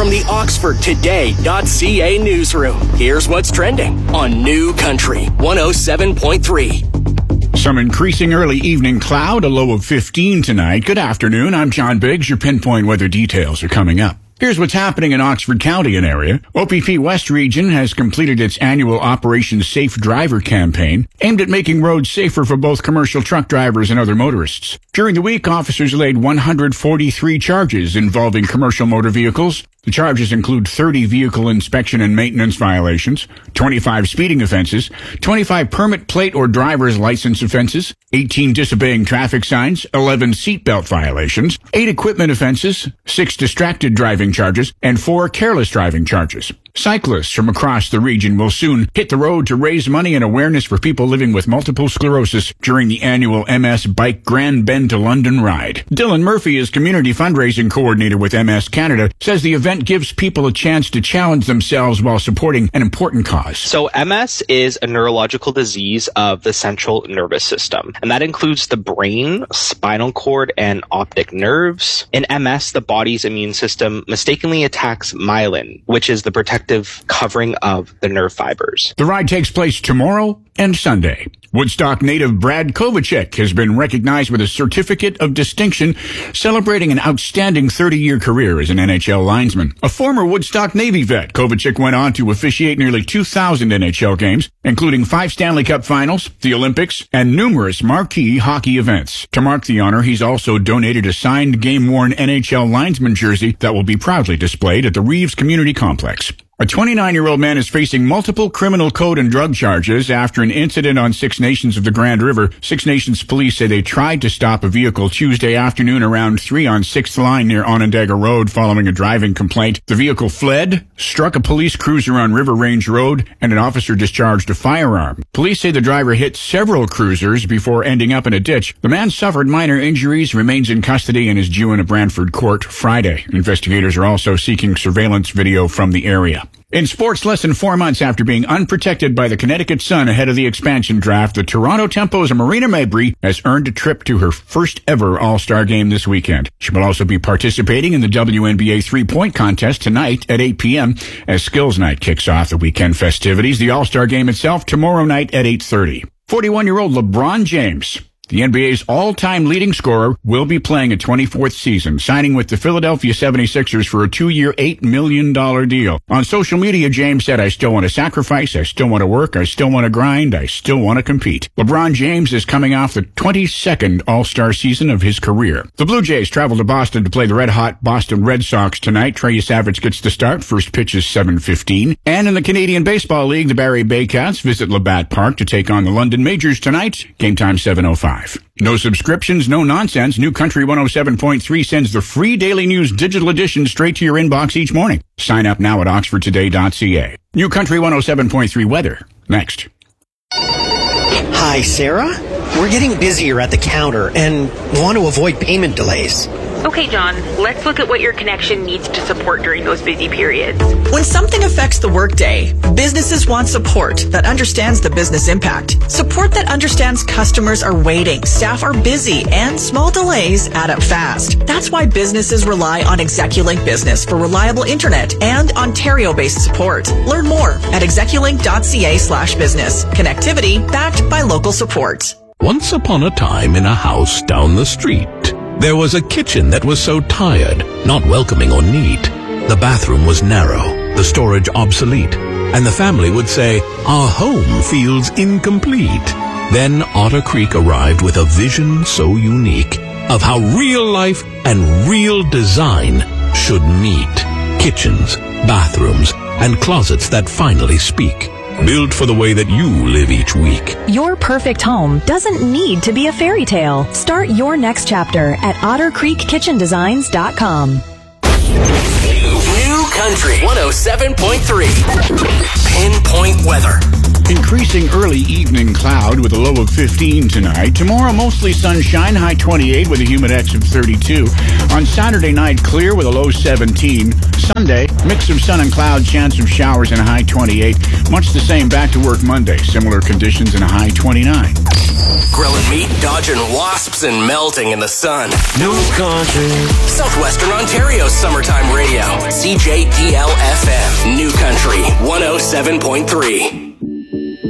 From the OxfordToday.ca newsroom, here's what's trending on New Country 107.3. Some increasing early evening cloud, a low of 15 tonight. Good afternoon. I'm John Biggs. Your pinpoint weather details are coming up. Here's what's happening in Oxford County and area. OPP West Region has completed its annual Operation Safe Driver campaign, aimed at making roads safer for both commercial truck drivers and other motorists. During the week, officers laid 143 charges involving commercial motor vehicles. The charges include 30 vehicle inspection and maintenance violations, 25 speeding offenses, 25 permit plate or driver's license offenses, 18 disobeying traffic signs, 11 seatbelt violations, 8 equipment offenses, 6 distracted driving charges, and 4 careless driving charges. Cyclists from across the region will soon hit the road to raise money and awareness for people living with multiple sclerosis during the annual MS Bike Grand Bend to London ride. Dylan Murphy is community fundraising coordinator with MS Canada, says the event gives people a chance to challenge themselves while supporting an important cause. So MS is a neurological disease of the central nervous system, and that includes the brain, spinal cord, and optic nerves. In MS, the body's immune system mistakenly attacks myelin, which is the protective covering of the nerve fibers. The ride takes place tomorrow and Sunday. Woodstock native Brad Kovacic has been recognized with a Certificate of Distinction, celebrating an outstanding 30-year career as an NHL linesman. A former Woodstock Navy vet, Kovacic went on to officiate nearly 2,000 NHL games, including 5 Stanley Cup Finals, the Olympics, and numerous marquee hockey events. To mark the honor, he's also donated a signed game-worn NHL linesman jersey that will be proudly displayed at the Reeves Community Complex. A 29-year-old man is facing multiple criminal code and drug charges after an incident on Six Nations of the Grand River. Six Nations police say they tried to stop a vehicle Tuesday afternoon around 3 on 6th Line near Onondaga Road following a driving complaint. The vehicle fled, struck a police cruiser on River Range Road, and an officer discharged a firearm. Police say the driver hit several cruisers before ending up in a ditch. The man suffered minor injuries, remains in custody, and is due in a Brantford court Friday. Investigators are also seeking surveillance video from the area. In sports, less than 4 months after being unprotected by the Connecticut Sun ahead of the expansion draft, the Toronto Tempo's Marina Mabrey has earned a trip to her first ever All-Star game this weekend. She will also be participating in the WNBA three-point contest tonight at 8 p.m. as Skills Night kicks off the weekend festivities. The All-Star game itself tomorrow night at 8:30. 41-year-old LeBron James, the NBA's all-time leading scorer, will be playing a 24th season, signing with the Philadelphia 76ers for a 2-year, $8 million deal. On social media, James said, "I still want to sacrifice, I still want to work, I still want to grind, I still want to compete." LeBron James is coming off the 22nd All-Star season of his career. The Blue Jays travel to Boston to play the red-hot Boston Red Sox tonight. Trey Savage gets the start. First pitch is 7:15. And in the Canadian Baseball League, the Barrie Baycats visit Labatt Park to take on the London Majors tonight. Game time 7:05. No subscriptions, no nonsense. New Country 107.3 sends the free Daily News digital edition straight to your inbox each morning. Sign up now at oxfordtoday.ca. New Country 107.3 weather. Next. Hi, Sarah. We're getting busier at the counter and want to avoid payment delays. Okay, John, let's look at what your connection needs to support during those busy periods. When something affects the workday, businesses want support that understands the business impact. Support that understands customers are waiting, staff are busy, and small delays add up fast. That's why businesses rely on Execulink Business for reliable internet and Ontario-based support. Learn more at execulink.ca/business. Connectivity backed by local support. Once upon a time in a house down the street, there was a kitchen that was so tired, not welcoming or neat. The bathroom was narrow, the storage obsolete, and the family would say, "Our home feels incomplete." Then Otter Creek arrived with a vision so unique of how real life and real design should meet. Kitchens, bathrooms, and closets that finally speak. Built for the way that you live each week. Your perfect home doesn't need to be a fairy tale. Start your next chapter at OtterCreekKitchenDesigns.com. New Country 107.3. pinpoint weather. Increasing early evening cloud with a low of 15 tonight. Tomorrow, mostly sunshine, high 28 with a humidex of 32. On Saturday night, clear with a low 17. Sunday, mix of sun and cloud, chance of showers and a high 28. Much the same back to work Monday. Similar conditions and a high 29. Grilling meat, dodging wasps, and melting in the sun. New country. Southwestern Ontario's summertime radio. CJDL-FM. New Country 107.3.